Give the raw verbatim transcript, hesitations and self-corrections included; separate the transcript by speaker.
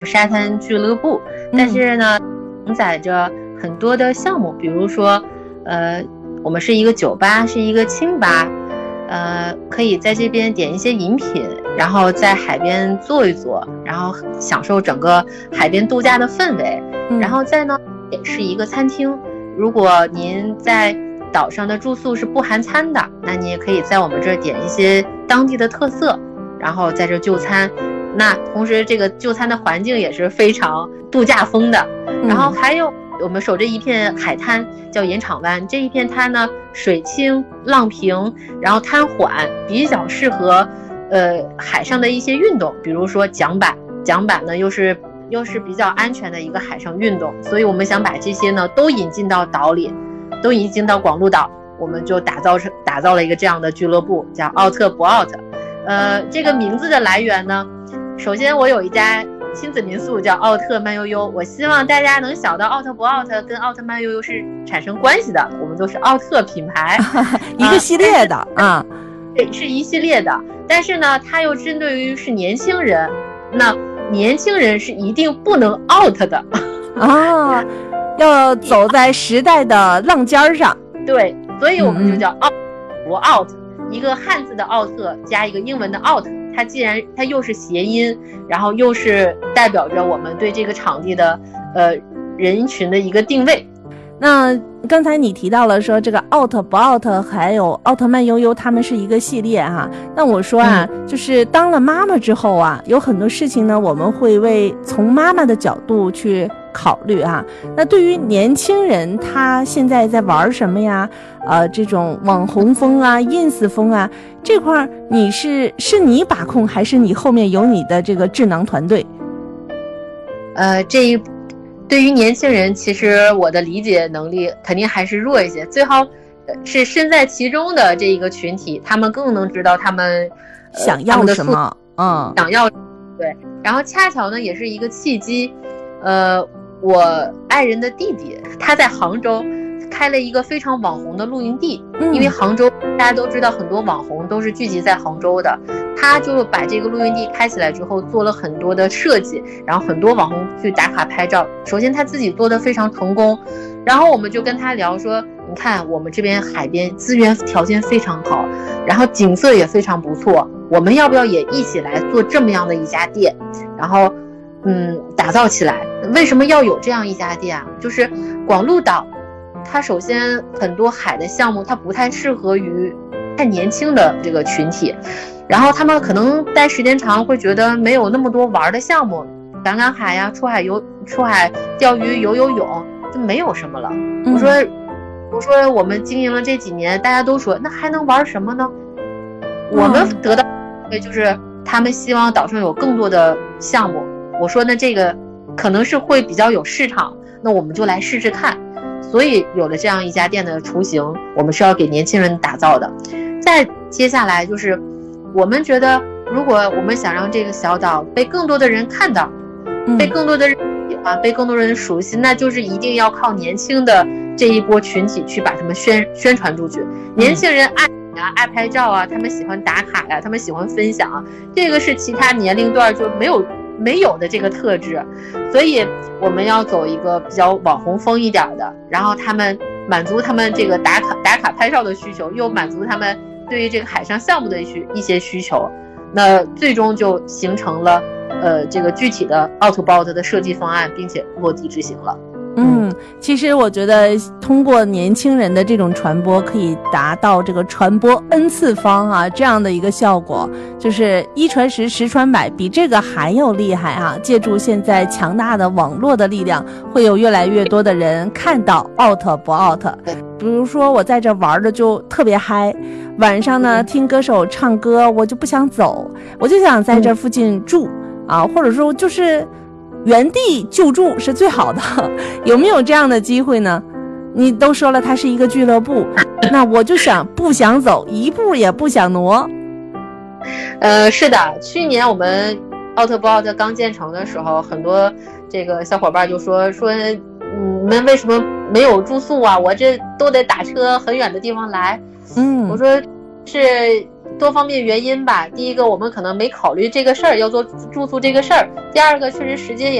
Speaker 1: 沙滩俱乐部，但是呢承载着很多的项目，比如说呃我们是一个酒吧，是一个清吧，呃可以在这边点一些饮品，然后在海边坐一坐，然后享受整个海边度假的氛围。然后再呢也是一个餐厅，如果您在岛上的住宿是不含餐的，那你也可以在我们这儿点一些当地的特色，然后在这就餐。那同时这个就餐的环境也是非常度假风的。然后还有我们守着一片海滩叫盐场湾，这一片滩呢水清浪平，然后滩缓，比较适合呃海上的一些运动，比如说桨板，桨板呢又是又是比较安全的一个海上运动，所以我们想把这些呢都引进到岛里，都引进到广鹿岛，我们就打造成打造了一个这样的俱乐部，叫奥特不奥特。呃，这个名字的来源呢，首先我有一家亲子民宿叫奥特慢悠悠，我希望大家能想到奥特不奥特跟奥特慢悠悠是产生关系的，我们都是奥特品牌
Speaker 2: 一个系列的啊，
Speaker 1: 对，是一系列的，但是呢它又针对于是年轻人，那年轻人是一定不能 out 的
Speaker 2: 啊，要走在时代的浪尖上。
Speaker 1: 对，所以我们就叫 out 不 out，一个汉字的奥特加一个英文的 out， 它既然它又是谐音，然后又是代表着我们对这个场地的呃人群的一个定位。
Speaker 2: 那刚才你提到了说这个奥特不奥特还有奥特慢悠悠他们是一个系列哈、啊，那我说啊、嗯、就是当了妈妈之后啊，有很多事情呢我们会为从妈妈的角度去考虑啊。那对于年轻人他现在在玩什么呀，呃这种网红风啊 ins 风啊这块你是是你把控还是你后面有你的这个智囊团队？
Speaker 1: 呃这一对于年轻人，其实我的理解能力肯定还是弱一些，最好是身在其中的这一个群体，他们更能知道他们、
Speaker 2: 呃、想要什么，嗯，
Speaker 1: 想要对。然后恰巧呢，也是一个契机，呃，我爱人的弟弟他在杭州开了一个非常网红的露营地，嗯、因为杭州大家都知道很多网红都是聚集在杭州的。他就把这个露营地开起来之后做了很多的设计，然后很多网红去打卡拍照，首先他自己做的非常成功，然后我们就跟他聊说，你看我们这边海边资源条件非常好，然后景色也非常不错，我们要不要也一起来做这么样的一家店，然后嗯打造起来。为什么要有这样一家店啊？就是广鹿岛它首先很多海的项目它不太适合于太年轻的这个群体，然后他们可能待时间长会觉得没有那么多玩的项目，赶赶海呀、出海游、出海钓鱼、游游泳就没有什么了。嗯、我说，我说我们经营了这几年，大家都说那还能玩什么呢？我们得到的就是他们希望岛上有更多的项目。我说那这个可能是会比较有市场，那我们就来试试看。所以有了这样一家店的雏形，我们是要给年轻人打造的。再接下来就是我们觉得如果我们想让这个小岛被更多的人看到、嗯、被更多的人喜欢，被更多人熟悉，那就是一定要靠年轻的这一波群体去把他们宣宣传出去。年轻人爱啊爱拍照啊，他们喜欢打卡呀、啊，他们喜欢分享啊，这个是其他年龄段就没有没有的这个特质，所以我们要走一个比较网红风一点的，然后他们满足他们这个打卡打卡拍照的需求，又满足他们对于这个海上项目的一些需求，那最终就形成了呃这个具体的奥特包的设计方案，并且落地执行了。
Speaker 2: 嗯，其实我觉得通过年轻人的这种传播，可以达到这个传播 N 次方啊这样的一个效果，就是一传十，十传百，比这个还要厉害啊！借助现在强大的网络的力量，会有越来越多的人看到 out 不 out。比如说我在这玩的就特别嗨，晚上呢听歌手唱歌，我就不想走，我就想在这附近住啊，或者说就是原地就住是最好的。有没有这样的机会呢？你都说了它是一个俱乐部，那我就想不想走，一步也不想挪。
Speaker 1: 呃，是的，去年我们奥特不奥特刚建成的时候，很多这个小伙伴就说说你们为什么没有住宿啊？我这都得打车很远的地方来。嗯，我说是多方面原因吧。第一个，我们可能没考虑这个事儿，要做住宿这个事儿；第二个，确实时间也